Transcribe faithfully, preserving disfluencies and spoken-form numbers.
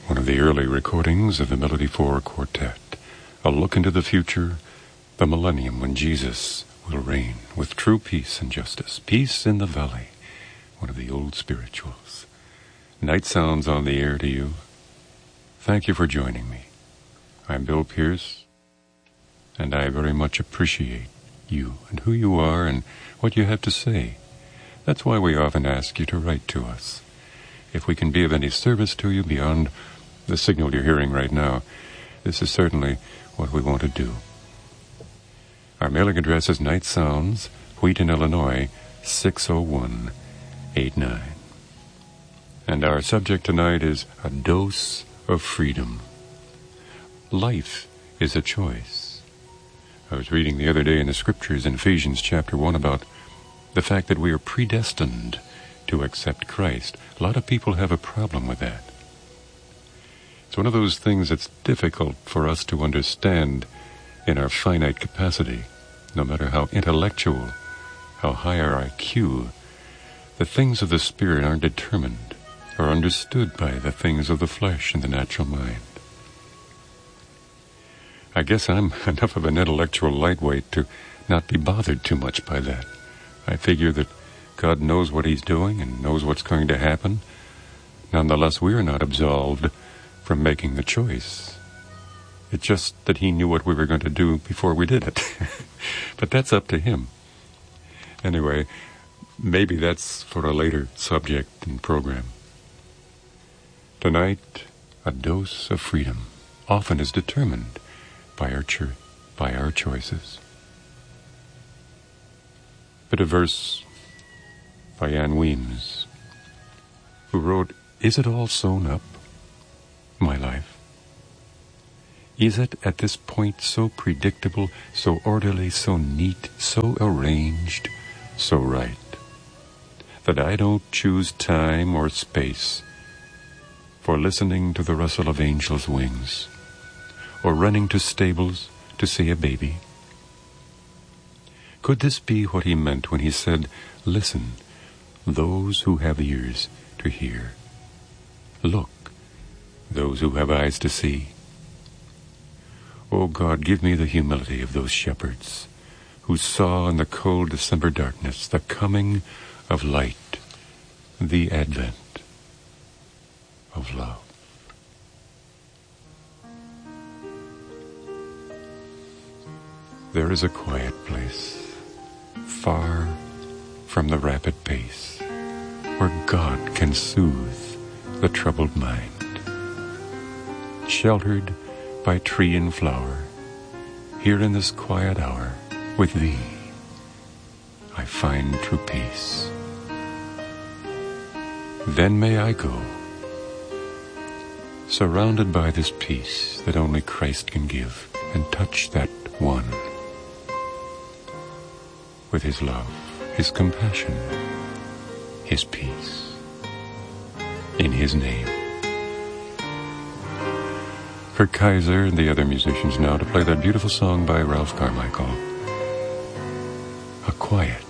one of the early recordings of the Melody Four Quartet, a look into the future, the millennium when Jesus will reign with true peace and justice. Peace in the Valley, one of the old spirituals. Night Sounds on the air to you. Thank you for joining me. I'm Bill Pierce, and I very much appreciate you and who you are and what you have to say. That's why we often ask you to write to us. If we can be of any service to you beyond the signal you're hearing right now, this is certainly what we want to do. Our mailing address is Night Sounds, Wheaton, Illinois, six oh one eight nine. And our subject tonight is a dose of freedom. Life is a choice. I was reading the other day in the scriptures in Ephesians chapter one about the fact that we are predestined to accept Christ. A lot of people have a problem with that. It's one of those things that's difficult for us to understand in our finite capacity, no matter how intellectual, how high our I Q. The things of the Spirit aren't determined or understood by the things of the flesh and the natural mind. I guess I'm enough of an intellectual lightweight to not be bothered too much by that. I figure that God knows what He's doing and knows what's going to happen. Nonetheless, we are not absolved from making the choice. It's just that He knew what we were going to do before we did it. But that's up to Him. Anyway, maybe that's for a later subject and program. Tonight, a dose of freedom often is determined by our cho- by our choices. But a verse by Ann Weems, who wrote, "Is it all sewn up, my life? Is it at this point so predictable, so orderly, so neat, so arranged, so right, that I don't choose time or space for listening to the rustle of angels' wings, or running to stables to see a baby? Could this be what He meant when He said, 'Listen, those who have ears to hear. Look, those who have eyes to see'? Oh God, give me the humility of those shepherds who saw in the cold December darkness the coming of light, the advent of love." There is a quiet place, far from the rapid pace, where God can soothe the troubled mind. Sheltered by tree and flower, here in this quiet hour, with Thee, I find true peace. Then may I go, surrounded by this peace that only Christ can give, and touch that one with His love, His compassion, His peace, in His name. Kurt Kaiser and the other musicians now to play that beautiful song by Ralph Carmichael, "A Quiet